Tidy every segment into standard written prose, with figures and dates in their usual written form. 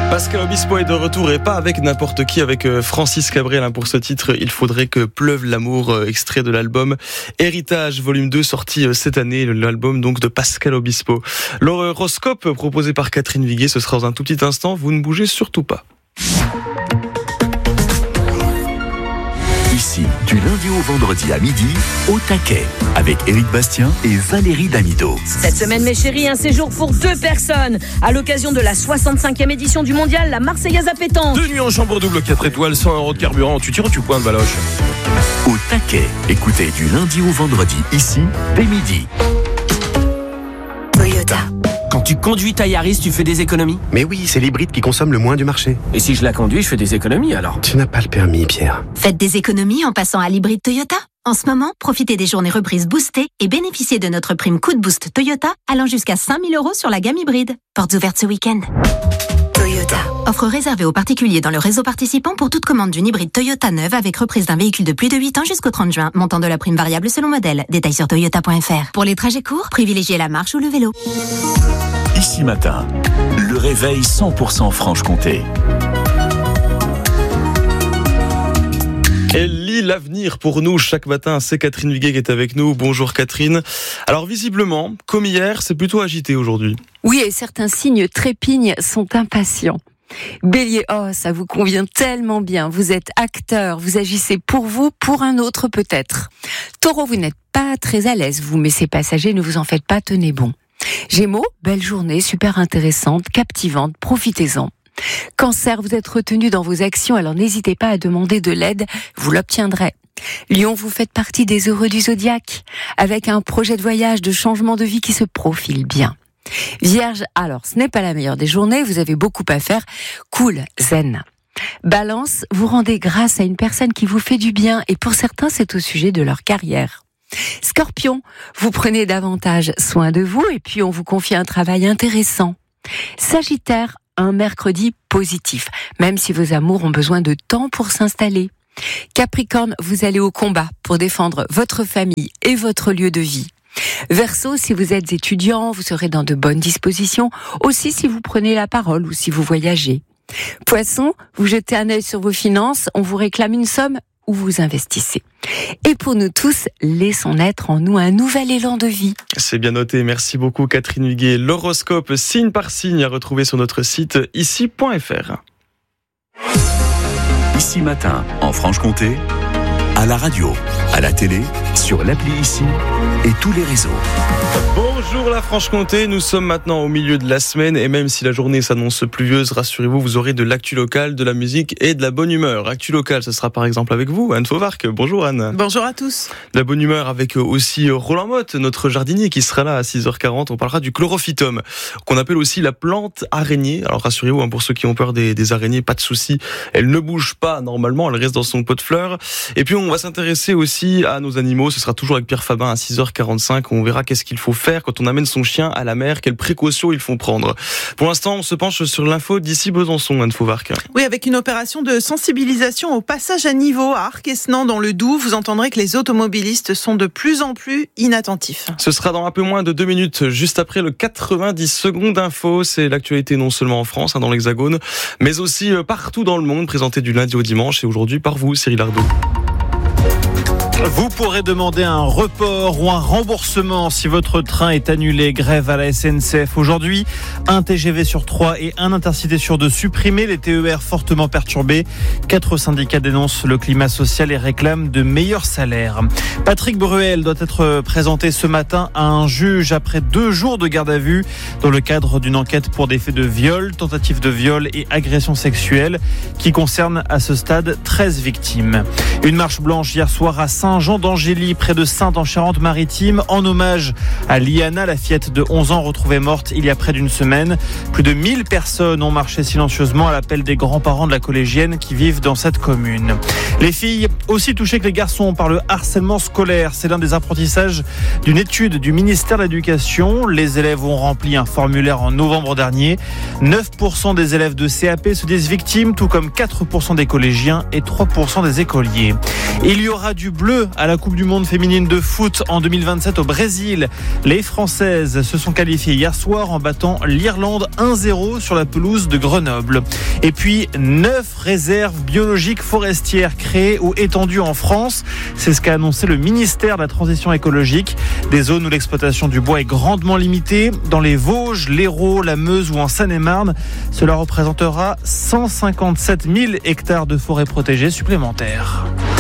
Pascal Obispo est de retour et pas avec n'importe qui, avec Francis Cabrel pour ce titre « Il faudrait que pleuve l'amour », extrait de l'album Héritage volume 2 sorti cette année, l'album donc de Pascal Obispo. L'horoscope proposé par Catherine Viguier, ce sera dans un tout petit instant, vous ne bougez surtout pas. Ici, du lundi au vendredi à midi, au taquet, avec Éric Bastien et Valérie Damido. Cette semaine, mes chéris, un séjour pour 2 personnes. À l'occasion de la 65e édition du mondial, la Marseillaise à pétanque. 2 nuits en chambre double 4 étoiles, 100 € de carburant. Tu tires ou tu pointes, Valoche? Au taquet, écoutez du lundi au vendredi, ici, dès midi. Toyota. Quand tu conduis ta Yaris, tu fais des économies? Mais oui, c'est l'hybride qui consomme le moins du marché. Et si je la conduis, je fais des économies alors? Tu n'as pas le permis, Pierre. Faites des économies en passant à l'hybride Toyota. En ce moment, profitez des journées reprises boostées et bénéficiez de notre prime Coup de Boost Toyota allant jusqu'à 5 000 € sur la gamme hybride. Portes ouvertes ce week-end. Toyota. Offre réservée aux particuliers dans le réseau participant pour toute commande d'une hybride Toyota neuve avec reprise d'un véhicule de plus de 8 ans jusqu'au 30 juin. Montant de la prime variable selon modèle. Détails sur toyota.fr. Pour les trajets courts, privilégiez la marche ou le vélo. Ici matin, le réveil 100% Franche-Comté. Elle lit l'avenir pour nous chaque matin, c'est Catherine Viguier qui est avec nous. Bonjour Catherine. Alors visiblement, comme hier, c'est plutôt agité aujourd'hui. Oui, et certains signes trépignent sont impatients. Bélier, oh, ça vous convient tellement bien. Vous êtes acteur, vous agissez pour vous, pour un autre peut-être. Taureau, vous n'êtes pas très à l'aise, vous, mais ces passagers, ne vous en faites pas, tenez bon. Gémeaux, belle journée, super intéressante, captivante, profitez-en. Cancer, vous êtes retenu dans vos actions, alors n'hésitez pas à demander de l'aide, vous l'obtiendrez. Lion, vous faites partie des heureux du zodiaque, avec un projet de voyage, de changement de vie qui se profile bien. Vierge, alors ce n'est pas la meilleure des journées, vous avez beaucoup à faire, cool, zen. Balance, vous rendez grâce à une personne qui vous fait du bien, et pour certains c'est au sujet de leur carrière. Scorpion, vous prenez davantage soin de vous, et puis on vous confie un travail intéressant. Sagittaire, un mercredi positif, même si vos amours ont besoin de temps pour s'installer. Capricorne, vous allez au combat pour défendre votre famille et votre lieu de vie. Verseau, si vous êtes étudiant, vous serez dans de bonnes dispositions, aussi si vous prenez la parole ou si vous voyagez. Poisson, vous jetez un œil sur vos finances, on vous réclame une somme ou vous investissez. Et pour nous tous, laissons naître en nous un nouvel élan de vie. C'est bien noté, merci beaucoup Catherine Viguier. L'horoscope signe par signe à retrouver sur notre site ici.fr. Ici matin, en Franche-Comté, à la radio, à la télé, sur l'appli Ici et tous les réseaux. Bonjour la Franche-Comté, nous sommes maintenant au milieu de la semaine et même si la journée s'annonce pluvieuse, rassurez-vous, vous aurez de l'actu locale, de la musique et de la bonne humeur. Actu locale, ce sera par exemple avec vous, Anne Fauvarc. Bonjour Anne. Bonjour à tous. De la bonne humeur avec aussi Roland Motte, notre jardinier qui sera là à 6h40. On parlera du chlorophytum, qu'on appelle aussi la plante araignée. Alors rassurez-vous, pour ceux qui ont peur des araignées, pas de souci. Elle ne bouge pas normalement, elle reste dans son pot de fleurs. Et puis on va s'intéresser aussi à nos animaux. Ce sera toujours avec Pierre Fabin à 6h45. On verra qu'est-ce qu'il faut faire quand on amène son chien à la mer, quelles précautions il faut prendre. Pour l'instant, on se penche sur l'info d'ici Besançon, Anne Fauvarc. Oui, avec une opération de sensibilisation au passage à niveau à Arquesnan dans le Doubs, vous entendrez que les automobilistes sont de plus en plus inattentifs. Ce sera dans un peu moins de 2 minutes, juste après le 90 secondes d'info. C'est l'actualité non seulement en France, dans l'Hexagone, mais aussi partout dans le monde, présentée du lundi au dimanche et aujourd'hui par vous, Cyril Ardo. Vous pourrez demander un report ou un remboursement si votre train est annulé. Grève à la SNCF aujourd'hui. 1 TGV sur 3 et 1 Intercité sur 2 supprimés. Les TER fortement perturbés. 4 syndicats dénoncent le climat social et réclament de meilleurs salaires. Patrick Bruel doit être présenté ce matin à un juge après 2 jours de garde à vue dans le cadre d'une enquête pour des faits de viol, tentative de viol et agression sexuelle qui concerne à ce stade 13 victimes. Une marche blanche hier soir à Saint-Jean d'Angély, près de Saintes en Charente-Maritime, en hommage à Liana, la fillette de 11 ans retrouvée morte il y a près d'une semaine. Plus de 1000 personnes ont marché silencieusement à l'appel des grands-parents de la collégienne qui vivent dans cette commune. Les filles aussi touchés que les garçons par le harcèlement scolaire. C'est l'un des apprentissages d'une étude du ministère de l'Éducation. Les élèves ont rempli un formulaire en novembre dernier. 9% des élèves de CAP se disent victimes, tout comme 4% des collégiens et 3% des écoliers. Il y aura du bleu à la Coupe du Monde féminine de foot en 2027 au Brésil. Les Françaises se sont qualifiées hier soir en battant l'Irlande 1-0 sur la pelouse de Grenoble. Et puis 9 réserves biologiques forestières créées ou étendues en France. C'est ce qu'a annoncé le ministère de la Transition écologique. Des zones où l'exploitation du bois est grandement limitée. Dans les Vosges, l'Hérault, la Meuse ou en Seine-et-Marne, cela représentera 157 000 hectares de forêts protégées supplémentaires.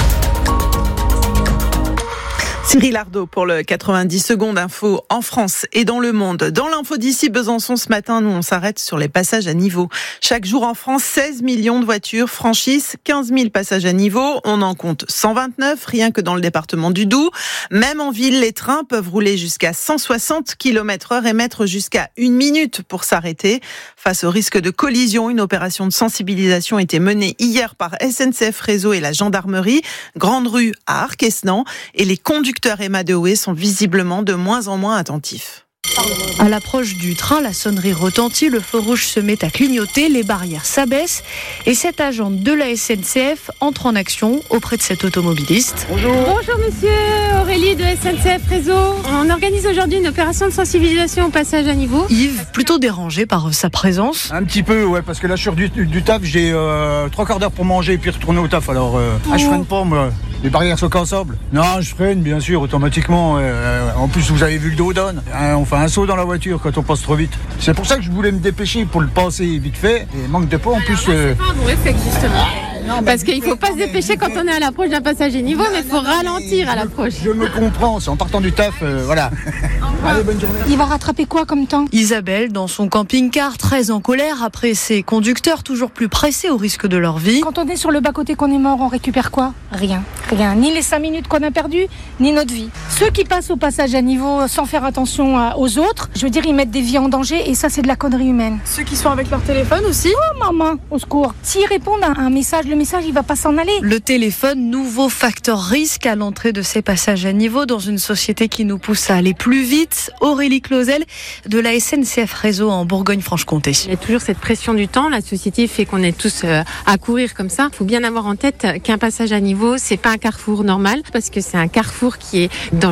Cyril Ardo pour le 90 secondes info en France et dans le monde. Dans l'info d'ici Besançon ce matin, nous on s'arrête sur les passages à niveau. Chaque jour en France, 16 millions de voitures franchissent 15 000 passages à niveau. On en compte 129 rien que dans le département du Doubs. Même en ville, les trains peuvent rouler jusqu'à 160 km/h et mettre jusqu'à 1 minute pour s'arrêter. Face au risque de collision, une opération de sensibilisation a été menée hier par SNCF Réseau et la gendarmerie. Grande rue à Arquesnan et les conducteurs Emma-Deoué sont visiblement de moins en moins attentifs. À l'approche du train, la sonnerie retentit, le feu rouge se met à clignoter, les barrières s'abaissent et cet agent de la SNCF entre en action auprès de cet automobiliste. Bonjour. Bonjour monsieur, Aurélie de SNCF Réseau. On organise aujourd'hui une opération de sensibilisation au passage à niveau. Yves, plutôt dérangé par sa présence. Un petit peu, ouais, parce que là je sors du taf, j'ai 3 quarts d'heure pour manger et puis retourner au taf. Alors, je freine pas moi. Les barrières sont cassables. Non, je freine bien sûr automatiquement. En plus, vous avez vu le dos donne. On fait un saut dans la voiture quand on passe trop vite. C'est pour ça que je voulais me dépêcher pour le passer vite fait. Et manque de pas en plus. C'est pas un bon réflexe justement. Parce qu'il ne faut pas se dépêcher quand on est à l'approche d'un passage à niveau, mais il faut ralentir à l'approche. Je me comprends, c'est en partant du taf, voilà. Allez, bonne journée. Il va rattraper quoi comme temps ? Isabelle, dans son camping-car, très en colère après ses conducteurs toujours plus pressés au risque de leur vie. Quand on est sur le bas-côté qu'on est mort, on récupère quoi ? Rien. Ni les 5 minutes qu'on a perdues, ni notre vie. Ceux qui passent au passage à niveau sans faire attention aux autres, je veux dire, ils mettent des vies en danger et ça, c'est de la connerie humaine. Ceux qui sont avec leur téléphone aussi ? Oh maman, au secours. S'ils répondent à un message, le message, il va pas s'en aller. Le téléphone, nouveau facteur risque à l'entrée de ces passages à niveau dans une société qui nous pousse à aller plus vite. Aurélie Clausel de la SNCF Réseau en Bourgogne-Franche-Comté. Il y a toujours cette pression du temps. La société fait qu'on est tous à courir comme ça. Il faut bien avoir en tête qu'un passage à niveau, c'est pas un carrefour normal parce que c'est un carrefour qui est dans